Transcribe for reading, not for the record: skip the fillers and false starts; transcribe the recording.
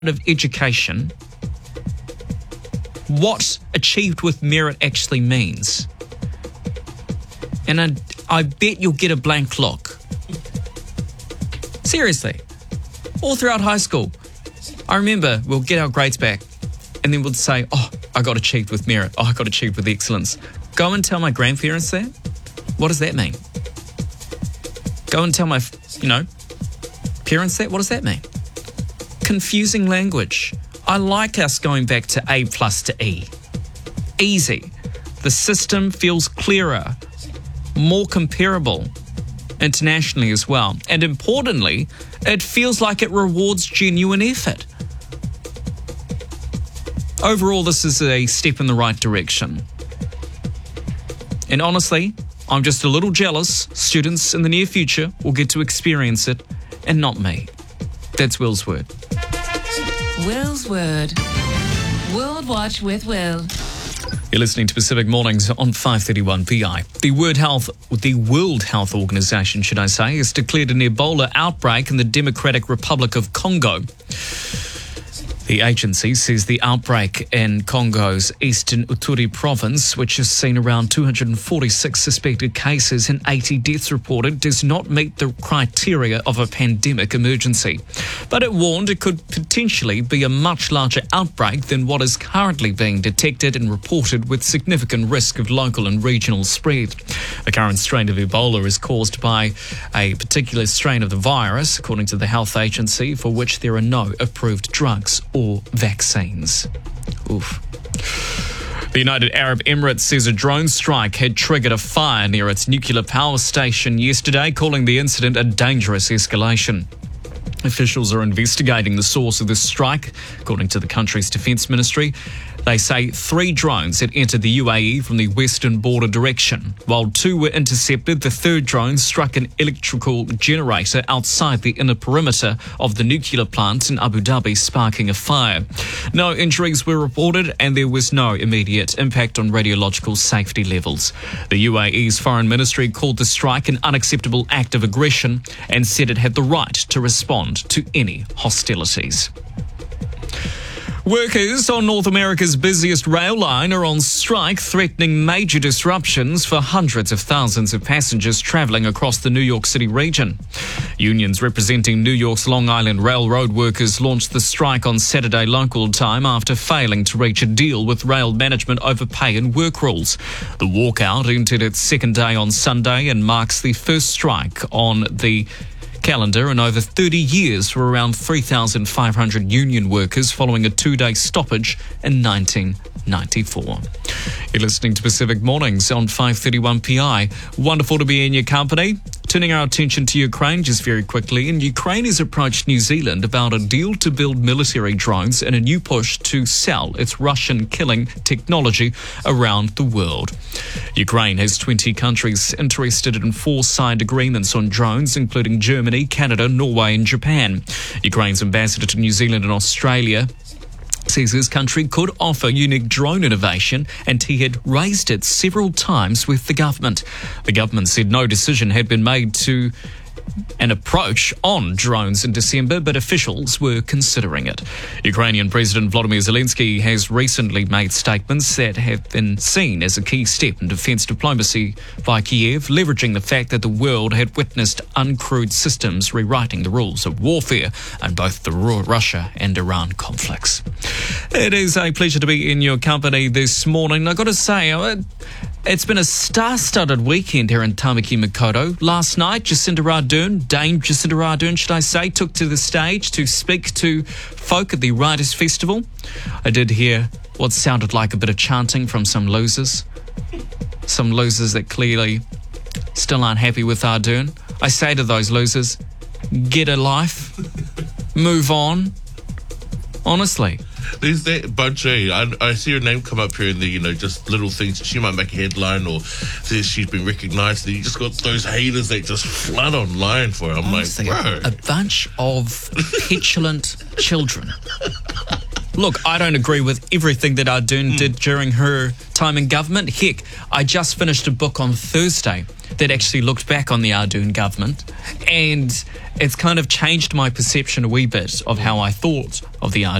of Education what achieved with merit actually means. And I bet you'll get a blank look. Seriously. All throughout high school. I remember we'll get our grades back and then we'll say, I got achieved with merit. I got achieved with excellence. Go and tell my grandparents that? What does that mean? Go and tell my, parents that? What does that mean? Confusing language. I like us going back to A+ to E. Easy. The system feels clearer, more comparable internationally as well. And importantly, it feels like it rewards genuine effort. Overall, this is a step in the right direction. And honestly, I'm just a little jealous students in the near future will get to experience it and not me. That's Will's Word. Will's Word. World Watch with Will. You're listening to Pacific Mornings on 531 PI. The World Health Organization, has declared an Ebola outbreak in the Democratic Republic of Congo. The agency says the outbreak in Congo's eastern Ituri province, which has seen around 246 suspected cases and 80 deaths reported, does not meet the criteria of a pandemic emergency. But it warned it could potentially be a much larger outbreak than what is currently being detected and reported, with significant risk of local and regional spread. The current strain of Ebola is caused by a particular strain of the virus, according to the health agency, for which there are no approved drugs or vaccines. Oof. The United Arab Emirates says a drone strike had triggered a fire near its nuclear power station yesterday, calling the incident a dangerous escalation. Officials are investigating the source of this strike, according to the country's defence ministry. They say 3 drones had entered the UAE from the western border direction. While 2 were intercepted, the third drone struck an electrical generator outside the inner perimeter of the nuclear plant in Abu Dhabi, sparking a fire. No injuries were reported and there was no immediate impact on radiological safety levels. The UAE's foreign ministry called the strike an unacceptable act of aggression and said it had the right to respond to any hostilities. Workers on North America's busiest rail line are on strike, threatening major disruptions for hundreds of thousands of passengers travelling across the New York City region. Unions representing New York's Long Island Railroad workers launched the strike on Saturday local time after failing to reach a deal with rail management over pay and work rules. The walkout entered its second day on Sunday and marks the first strike on the calendar in over 30 years for around 3,500 union workers following a 2-day stoppage in 1994. You're listening to Pacific Mornings on 531 PI. Wonderful to be in your company. Turning our attention to Ukraine just very quickly. And Ukraine has approached New Zealand about a deal to build military drones in a new push to sell its Russian killing technology around the world. Ukraine has 20 countries interested in 4 signed agreements on drones, including Germany, Canada, Norway and Japan. Ukraine's ambassador to New Zealand and Australia says his country could offer unique drone innovation, and he had raised it several times with the government. The government said no decision had been made to an approach on drones in December, but officials were considering it. Ukrainian President Volodymyr Zelensky has recently made statements that have been seen as a key step in defence diplomacy by Kiev, leveraging the fact that the world had witnessed uncrewed systems rewriting the rules of warfare in both the Russia and Iran conflicts. It is a pleasure to be in your company this morning. I've got to say, it's been a star-studded weekend here in Tamaki Makaurau. Last night, Dame Jacinda Ardern, took to the stage to speak to folk at the Writers' Festival. I did hear what sounded like a bit of chanting from some losers. Some losers that clearly still aren't happy with Ardern. I say to those losers, get a life, move on. Honestly. There's that bunch, I see her name come up here in the, just little things. She might make a headline or says she's been recognised. You just got those haters that just flood online for her. I'm honestly, like, bro. A bunch of petulant children. Look, I don't agree with everything that Ardern did during her time in government. Heck, I just finished a book on Thursday that actually looked back on the Ardern government And it's kind of changed my perception a wee bit of how I thought of the